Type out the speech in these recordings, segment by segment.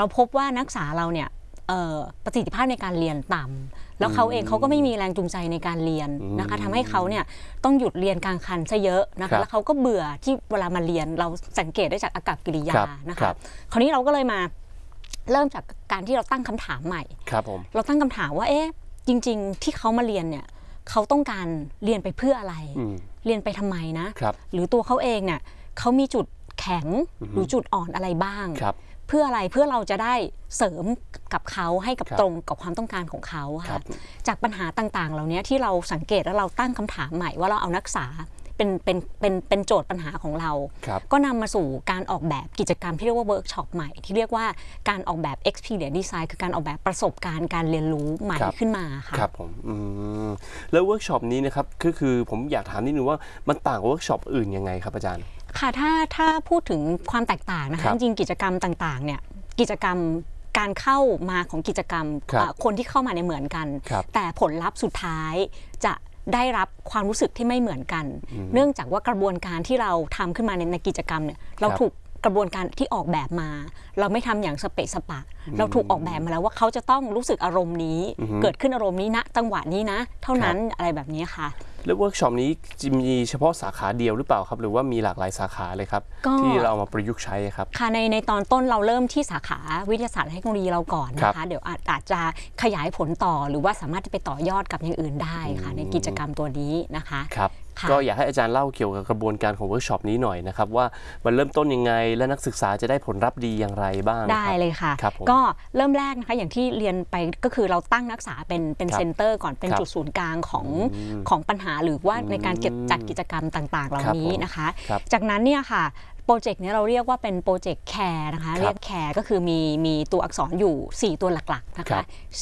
เราพบว่านักศึกษาเราเนี่ยประสิทธิภาพในการเรียนต่ำแล้วเขาเองเขาก็ไม่มีแรงจูงใจในการเรียนนะคะทำให้เขาเนี่ยต้องหยุดเรียนกลางคันซะเยอะนะคะแล้วเขาก็เบื่อที่เวลามาเรียนเราสังเกตได้จากอากัปกิริยานะคะคราวนี้เราก็เลยมาเริ่มจากการที่เราตั้งคำถามใหม่เราตั้งคำถามว่าจริงๆที่เขามาเรียนเนี่ยเขาต้องการเรียนไปเพื่ออะไรเรียนไปทำไมนะหรือตัวเขาเองเนี่ยเขามีจุดแข็งหรือจุดอ่อนอะไรบ้างเพื่ออะไรเพื่อเราจะได้เสริมกับเขาให้กับตรงกับความต้องการของเขาค่ะจากปัญหาต่างๆเหล่านี้ที่เราสังเกตแล้วเราตั้งคำถามใหม่ว่าเราเอานักศึกษาเป็นโจทย์ปัญหาของเราก็นำมาสู่การออกแบบกิจกรรมที่เรียกว่าเวิร์กช็อปใหม่ที่เรียกว่าการออกแบบ experience design คือการออกแบบประสบการณ์การเรียนรู้ใหม่ขึ้นมาค่ะครับผมแล้วเวิร์กช็อปนี้นะครับก็คือผมอยากถามนิดนึงว่ามันต่างกับเวิร์กช็อปอื่นยังไงครับอาจารย์ค่ะถ้าพูดถึงความแตกต่างนะคะจริงกิจกรรมต่างๆเนี่ยกิจกรรมการเข้ามาของกิจกรรมคนที่เข้ามาในเหมือนกันแต่ผลลัพธ์สุดท้ายจะได้รับความรู้สึกที่ไม่เหมือนกันเนื่องจากว่ากระบวนการที่เราทำขึ้นมาในกิจกรรมเนี่ยเราถูกกระบวนการที่ออกแบบมาเราไม่ทำอย่างสเปะสปะเราถูกออกแบบมาแล้วว่าเขาจะต้องรู้สึกอารมณ์นี้เกิดขึ้นอารมณ์นี้นะจังหวะนี้นะเท่านั้นอะไรแบบนี้ค่ะแล้วเวิร์กช็อปนี้จะมีเฉพาะสาขาเดียวหรือเปล่าครับหรือว่ามีหลากหลายสาขาเลยครับที่เราเอามาประยุกต์ใช้ครับค่ะในตอนต้นเราเริ่มที่สาขาวิทยาศาสตร์และเทคโนโลยีเราก่อนนะคะเดี๋ยวอาจจะขยายผลต่อหรือว่าสามารถจะไปต่อยอดกับอย่างอื่นได้ค่ะในกิจกรรมตัวนี้นะคะครับก็อยากให้อาจารย์เล่าเกี่ยวกับกระบวนการของเวิร์กช็อปนี้หน่อยนะครับว่ามันเริ่มต้นยังไงและนักศึกษาจะได้ผลลัพธ์ดีอย่างไรบ้างได้เลยค่ะก็เริ่มแรกนะคะอย่างที่เรียนไปก็คือเราตั้งนักศึกษาเป็นเซ็นเตอร์ก่อนเป็นจุดศูนย์กลางของปัญหาหรือว่าในการจัดกิจกรรมต่างๆเหล่านี้นะคะจากนั้นเนี่ยค่ะโปรเจกต์นี้เราเรียกว่าเป็นโปรเจกต์แคร์นะคะเรียกแคร์ก็คือมีตัวอักษรอยู่4ตัวหลักๆนะคะ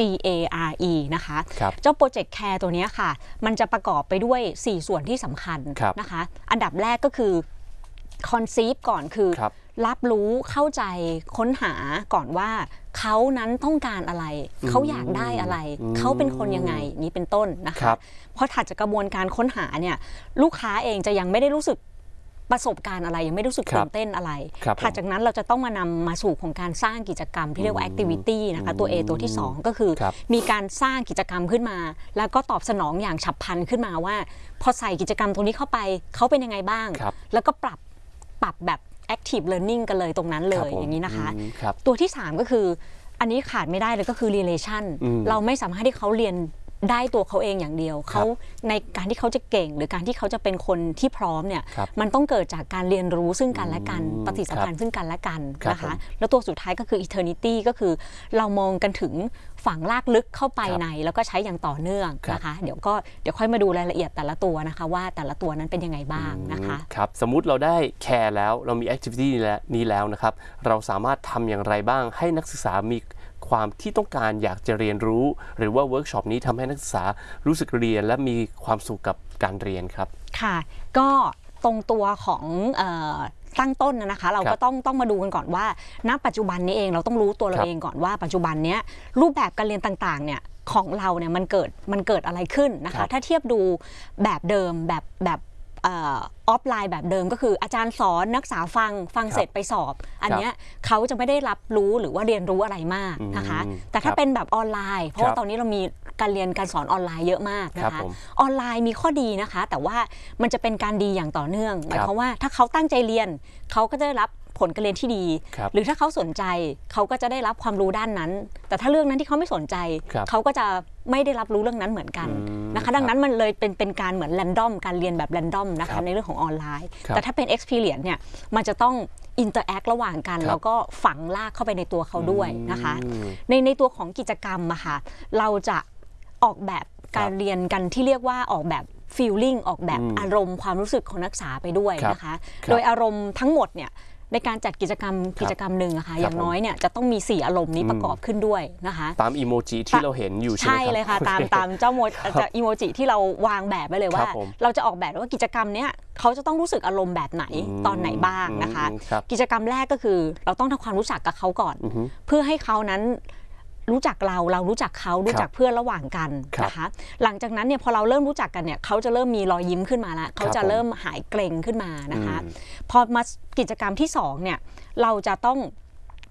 CARE นะคะเจ้าโปรเจกต์แคร์ตัวนี้ค่ะมันจะประกอบไปด้วย4ส่วนที่สำคัญนะคะอันดับแรกก็คือคอนซีฟก่อนคือรับรู้เข้าใจค้นหาก่อนว่าเขานั้นต้องการอะไรเขาอยากได้อะไรเขาเป็นคนยังไงนี้เป็นต้นนะคะพอถัดจากกระบวนการค้นหาเนี่ยลูกค้าเองจะยังไม่ได้รู้สึกประสบการณ์อะไรยังไม่รู้สึกตื่นเต้นอะไรถัดจากนั้นเราจะต้องมานำมาสู่ของการสร้างกิจกรรมที่เรียกว่า activity นะคะตัว A ตัวที่2ก็คือมีการสร้างกิจกรรมขึ้นมาแล้วก็ตอบสนองอย่างฉับพลันขึ้นมาว่าพอใส่กิจกรรมตรงนี้เข้าไปเขาเป็นยังไงบ้างแล้วก็ปรับแบบ active learning กันเลยตรงนั้นเลยอย่างนี้นะคะตัวที่3ก็คืออันนี้ขาดไม่ได้เลยก็คือ relation เราไม่สามารถที่เขาเรียนได้ตัวเขาเองอย่างเดียวเขาในการที่เขาจะเก่งหรือการที่เขาจะเป็นคนที่พร้อมเนี่ยมันต้องเกิดจากการเรียนรู้ซึ่งกันและกันปฏิสัมพันธ์ซึ่งกันและกันนะคะแล้วตัวสุดท้ายก็คือ eternity ก็คือเรามองกันถึงฝังลากลึกเข้าไปในแล้วก็ใช้อย่างต่อเนื่องนะคะเดี๋ยวค่อยมาดูรายละเอียดแต่ละตัวนะคะว่าแต่ละตัวนั้นเป็นยังไงบ้างนะคะครับสมมุติเราได้แคร์แล้วเรามี activity นี้แล้วนะครับเราสามารถทำอย่างไรบ้างให้นักศึกษามีความที่ต้องการอยากจะเรียนรู้หรือว่าเวิร์กช็อปนี้ทำให้นักศึกษารู้สึกเรียนและมีความสุขกับการเรียนครับค่ะก็ตรงตัวของตั้งต้นนะคะเราก็ต้องมาดูกันก่อนว่าณปัจจุบันนี้เองเราต้องรู้ตัวเราเองก่อนว่าปัจจุบันนี้รูปแบบการเรียนต่างๆเนี่ยของเราเนี่ยมันเกิดอะไรขึ้นนะคะถ้าเทียบดูแบบเดิมแบบออฟไลน์แบบเดิมก็คืออาจารย์สอนนักศึกษาฟังเสร็จไปสอบอันเนี้ยเขาจะไม่ได้รับรู้หรือว่าเรียนรู้อะไรมากนะคะแต่ถ้าเป็นแบบออนไลน์เพราะว่าตอนนี้เรามีการเรียนการสอนออนไลน์เยอะมากนะคะออนไลน์มีข้อดีนะคะแต่ว่ามันจะเป็นการดีอย่างต่อเนื่องหมายความว่าถ้าเขาตั้งใจเรียนเขาก็จะได้รับผลการเรียนที่ดีหรือถ้าเขาสนใจเขาก็จะได้รับความรู้ด้านนั้นแต่ถ้าเรื่องนั้นที่เขาไม่สนใจเขาก็จะไม่ได้รับรู้เรื่องนั้นเหมือนกันนะคะดังนั้นมันเลยเป็นการเหมือนแรนดอมการเรียนแบบแรนดอมนะคะในเรื่องของออนไลน์แต่ถ้าเป็น experience เนี่ยมันจะต้องอินเตอร์แอคระหว่างกันแล้วก็ฝังลากเข้าไปในตัวเขาด้วยนะคะในตัวของกิจกรรมอะค่ะเราจะออกแบบการเรียนกันที่เรียกว่าออกแบบfeeling ออกแบบอารมณ์ความรู้สึกของนักศึกษาไปด้วยนะคะโดยอารมณ์ทั้งหมดเนี่ยในการจัดกิจกรรมหนึ่งอะค่ะอย่างน้อยเนี่ยจะต้องมี4อารมณ์นี้ประกอบขึ้นด้วยนะคะตามอีโมจิที่เราเห็นอยู่ใช่ไหมครับใช่เลยค่ะตามเจ้าอีโมจิที่เราวางแบบไว้เลยว่าเราจะออกแบบว่ากิจกรรมเนี้ยเขาจะต้องรู้สึกอารมณ์แบบไหนตอนไหนบ้างนะคะกิจกรรมแรกก็คือเราต้องทำความรู้จักกับเขาก่อนเพื่อให้เขานั้นรู้จักเรารู้จักเขารู้จักเพื่อนระหว่างกันนะคะหลังจากนั้นเนี่ยพอเราเริ่มรู้จักกันเนี่ยเขาจะเริ่มมีรอยยิ้มขึ้นมาแล้วเขาจะเริ่มหายเกร็งขึ้นมานะคะพอมากิจกรรมที่2เนี่ยเราจะต้อง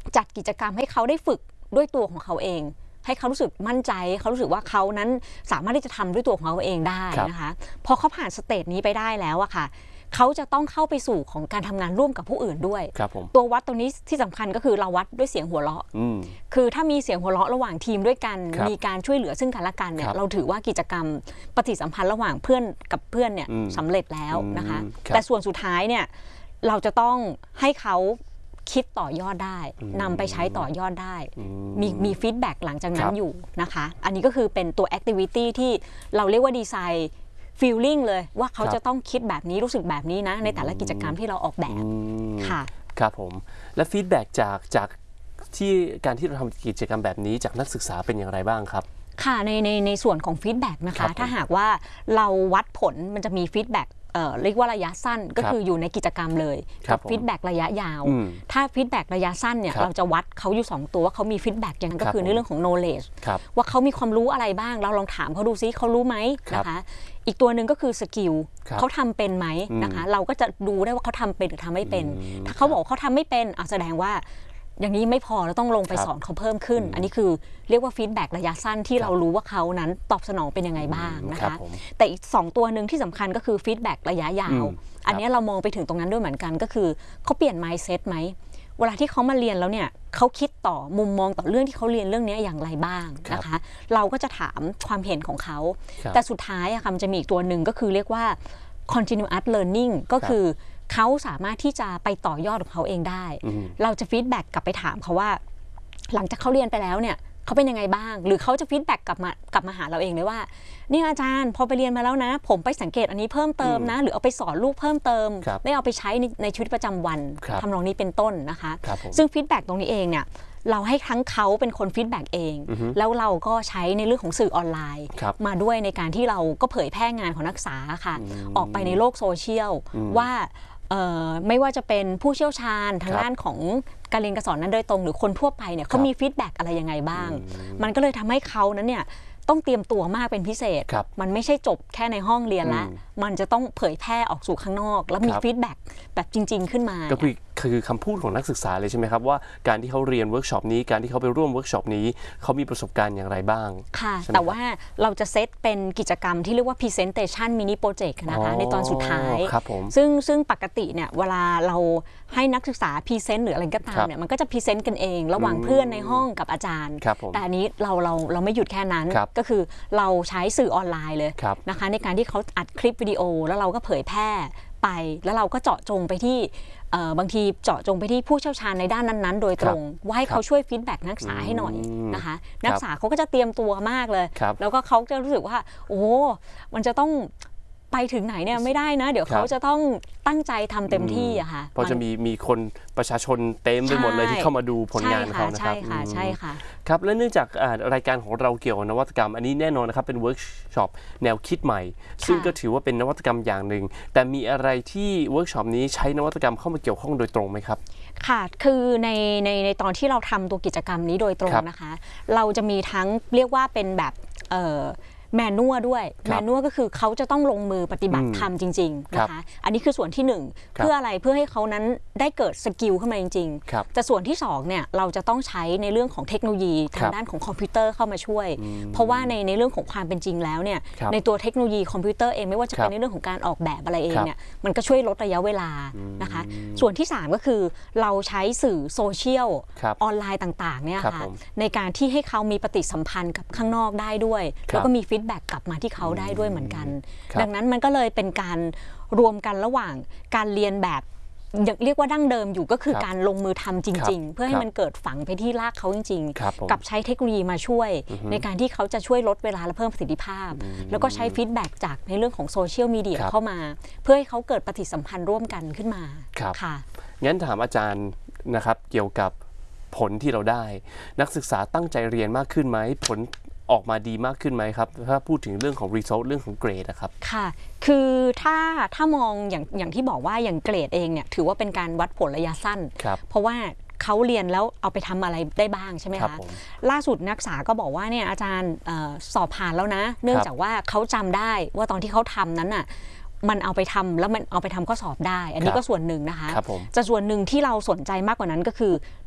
จัดกิจกรรมให้เขาได้ฝึกด้วยตัวของเขาเองให้เขารู้สึกมั่นใจเขารู้สึกว่าเขานั้นสามารถที่จะทำด้วยตัวของเขาเองได้นะคะพอเขาผ่านสเตจนี้ไปได้แล้วอะค่ะเขาจะต้องเข้าไปสู่ของการทำงานร่วมกับผู้อื่นด้วยตัววัดตรงนี้ที่สำคัญก็คือเราวัดด้วยเสียงหัวเราะคือถ้ามีเสียงหัวเราะระหว่างทีมด้วยกันมีการช่วยเหลือซึ่งกันและกันเนี่ยเราถือว่ากิจกรรมปฏิสัมพันธ์ระหว่างเพื่อนกับเพื่อนเนี่ยสำเร็จแล้วนะคะแต่ส่วนสุดท้ายเนี่ยเราจะต้องให้เขาคิดต่อยอดได้นำไปใช้ต่อยอดได้มีฟีดแบ็กหลังจากนั้นอยู่นะคะอันนี้ก็คือเป็นตัวแอคทิวิตี้ที่เราเรียกว่าดีไซน์ฟีลลิ่งเลยว่าเขาจะต้องคิดแบบนี้รู้สึกแบบนี้นะในแต่ละกิจกรรมที่เราออกแบบค่ะครับผมและฟีดแบ็กจากที่การที่เราทำกิจกรรมแบบนี้จากนักศึกษาเป็นอย่างไรบ้างครับค่ะในส่วนของฟีดแบ็กนะคะถ้าหากว่าเราวัดผลมันจะมีฟีดแบ็กเรียกว่าระยะสั้นก็คืออยู่ในกิจกรรมเลยกับฟีดแบ็กระยะยาวถ้าฟีดแบ็กระยะสั้นเนี่ยเราจะวัดเขาอยู่2ตัวว่าเขามีฟีดแบ็กอย่างนั้นก็คือในเรื่องของ knowledge ว่าเขามีความรู้อะไรบ้างเราลองถามเขาดูซิเขารู้ไหมนะคะอีกตัวหนึ่งก็คือสกิลเขาทำเป็นไหมนะคะเราก็จะดูได้ว่าเขาทำเป็นหรือทำไม่เป็นถ้าเขาบอกเขาทำไม่เป็นแสดงว่าอย่างนี้ไม่พอเราต้องลงไปสอนเขาเพิ่มขึ้นอันนี้คือเรียกว่าฟีดแบ็กระยะสั้นที่เรารู้ว่าเขานั้นตอบสนองเป็นยังไงบ้างนะคะแต่อีก2ตัวหนึ่งที่สำคัญก็คือฟีดแบ็กระยะยาวอันนี้เรามองไปถึงตรงนั้นด้วยเหมือนกันก็คือเขาเปลี่ยน mindset ไหมเวลาที่เขามาเรียนแล้วเนี่ยเขาคิดต่อมุมมองต่อเรื่องที่เขาเรียนเรื่องนี้อย่างไรบ้างนะคะเราก็จะถามความเห็นของเขาแต่สุดท้ายมันจะมีอีกตัวหนึ่งก็คือเรียกว่า continuous learning ก็คือเขาสามารถที่จะไปต่อยอดของเขาเองได้เราจะฟีดแบ็กกลับไปถามเขาว่าหลังจากเขาเรียนไปแล้วเนี่ยเขาเป็นยังไงบ้างหรือเขาจะฟีดแบ็กกลับมาหาเราเองเลยว่านี่อาจารย์พอไปเรียนมาแล้วนะผมไปสังเกตอันนี้เพิ่มเติมนะหรือเอาไปสอนลูกเพิ่มเติมได้เอาไปใช้ในชีวิตประจำวันทำนองนี้เป็นต้นนะคะซึ่งฟีดแบ็กตรงนี้เองเนี่ยเราให้ทั้งเขาเป็นคนฟีดแบ็กเองแล้วเราก็ใช้ในเรื่องของสื่อออนไลน์มาด้วยในการที่เราก็เผยแพร่งานของนักศึกษาค่ะออกไปในโลกโซเชียลว่าไม่ว่าจะเป็นผู้เชี่ยวชาญทางด้านของการเรียนการสอนนั้นโดยตรงหรือคนทั่วไปเนี่ยเขามีฟีดแบ็กอะไรยังไงบ้างมันก็เลยทำให้เขานั้นเนี่ยต้องเตรียมตัวมากเป็นพิเศษมันไม่ใช่จบแค่ในห้องเรียนละมันจะต้องเผยแพร่ออกสู่ข้างนอกแล้วมีฟีดแบ็กแบบจริงๆขึ้นมาก็คือคำพูดของนักศึกษาเลยใช่ไหมครับว่าการที่เขาเรียนเวิร์กช็อปนี้การที่เขาไปร่วมเวิร์กช็อปนี้เขามีประสบการณ์อย่างไรบ้างค่ะแต่ว่าเราจะเซตเป็นกิจกรรมที่เรียกว่า presentation mini project นะคะในตอนสุดท้ายซึ่งปกติเนี่ยเวลาเราให้นักศึกษาพรีเซนต์หรืออะไรก็ตามเนี่ยมันก็จะพรีเซนต์กันเองระหว่างเพื่อนในห้องกับอาจารย์แต่อันนี้เราไม่หยุดแค่นั้นก็คือเราใช้สื่อออนไลน์เลยนะคะในการที่เขาอัดคลิปวิดีโอแล้วเราก็เผยแพร่ไปแล้วเราก็เจาะจงไปที่บางทีเจาะจงไปที่ผู้เชี่ยวชาญในด้านนั้นๆโดยตรงว่าให้เขาช่วยฟีดแบ็กนักศึกษาให้หน่อยนะคะนักศึกษาเขาก็จะเตรียมตัวมากเลยแล้วก็เขาจะรู้สึกว่าโอ้มันจะต้องไปถึงไหนเนี่ยไม่ได้นะเดี๋ยวเขาจะต้องตั้งใจทำเต็มที่อะค่ะเพราะจะมีคนประชาชนเต็มไปหมดเลยที่เข้ามาดูผลงานเขานะครับใช่ค่ะครับและเนื่องจากรายการของเราเกี่ยวกับนวัตกรรมอันนี้แน่นอนนะครับเป็นเวิร์กช็อปแนวคิดใหม่ซึ่งก็ถือว่าเป็นนวัตกรรมอย่างหนึ่งแต่มีอะไรที่เวิร์กช็อปนี้ใช้นวัตกรรมเข้ามาเกี่ยวข้องโดยตรงไหมครับค่ะคือในตอนที่เราทำตัวกิจกรรมนี้โดยตรงนะคะเราจะมีทั้งเรียกว่าเป็นแบบแมนนัวด้วยแมนนัวก็คือเขาจะต้องลงมือปฏิบัติทำจริงๆนะคะอันนี้คือส่วนที่1เพื่ออะไรเพื่อให้เขานั้นได้เกิดสกิลขึ้นมาจริงๆแต่ส่วนที่2เนี่ยเราจะต้องใช้ในเรื่องของเทคโนโลยีทางด้านของคอมพิวเตอร์เข้ามาช่วยเพราะว่าในเรื่องของความเป็นจริงแล้วเนี่ยในตัวเทคโนโลยีคอมพิวเตอร์เองไม่ว่าจะเป็นในเรื่องของการออกแบบอะไรเองเนี่ยมันก็ช่วยลดระยะเวลานะคะส่วนที่3ก็คือเราใช้สื่อโซเชียลออนไลน์ต่างๆเนี่ยค่ะในการที่ให้เขามีปฏิสัมพันธ์กับข้างนอกได้ด้วยแล้วก็มีฟีดแบ็กกลับมาที่เขาได้ด้วยเหมือนกันดังนั้นมันก็เลยเป็นการรวมกันระหว่างการเรียนแบบเรียกว่าดั้งเดิมอยู่ก็คือการลงมือทำจริงๆเพื่อให้มันเกิดฝังไปที่รากเขาจริงๆกับใช้เทคโนโลยีมาช่วยในการที่เขาจะช่วยลดเวลาและเพิ่มประสิทธิภาพแล้วก็ใช้ฟีดแบ็กจากในเรื่องของโซเชียลมีเดียเข้ามาเพื่อให้เขาเกิดปฏิสัมพันธ์ร่วมกันขึ้นมาค่ะงั้นถามอาจารย์นะครับเกี่ยวกับผลที่เราได้นักศึกษาตั้งใจเรียนมากขึ้นไหมผลออกมาดีมากขึ้นไหมครับถ้าพูดถึงเรื่องของ result เรื่องของเกรดนะครับค่ะคือถ้ามองอย่างที่บอกว่าอย่างเกรดเองเนี่ยถือว่าเป็นการวัดผลระยะสั้นเพราะว่าเขาเรียนแล้วเอาไปทำอะไรได้บ้างใช่ไหมคะล่าสุดนักศึกษาก็บอกว่าเนี่ยอาจารย์สอบผ่านแล้วนะเนื่องจากว่าเขาจำได้ว่าตอนที่เขาทำนั้นน่ะมันเอาไปทำแล้วมันเอาไปทำข้อสอบได้อันนี้ก็ส่วนหนึ่งนะคะแต่ส่วนหนึ่งที่เราสนใจมากกว่านั้นก็คือ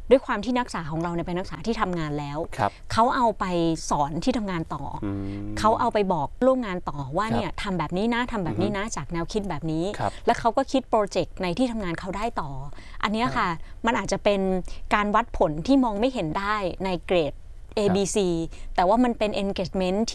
ด้วยความที่นักศึกษาของเราเนี่ยเป็นนักศึกษาที่ทำงานแล้วเขาเอาไปสอนที่ทำงานต่อเขาเอาไปบอกร่วมงานต่อว่าเนี่ยทำแบบนี้นะทำแบบนี้นะจากแนวคิดแบบนี้แล้วเขาก็คิดโปรเจกต์ในที่ทำงานเขาได้ต่ออันนี้ค่ะมันอาจจะเป็นการวัดผลที่มองไม่เห็นได้ในเกรด A B C แต่ว่ามันเป็น engagement